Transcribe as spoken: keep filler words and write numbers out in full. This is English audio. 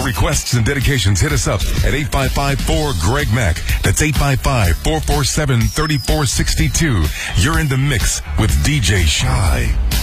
requests and dedications, hit us up at eight five five four Greg Mack. That's eight five five four four seven three four six two. You're in the mix with D J Shy.